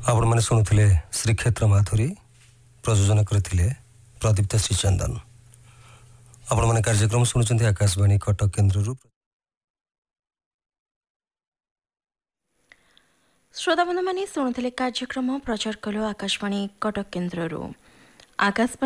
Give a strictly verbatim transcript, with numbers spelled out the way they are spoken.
आपण मैंने शुणुले श्रीक्षेत्र माधुरी प्रयोजन करते प्रदीप्त श्रीचंदन। आपण मैंने कार्यक्रम शुणुंट आकाशवाणी कटक केन्द्र। श्रोता बंधु मैंने शुणुले कार्यक्रम प्रचार कलो आकाशवाणी कटक केन्द्र आकाशवाणी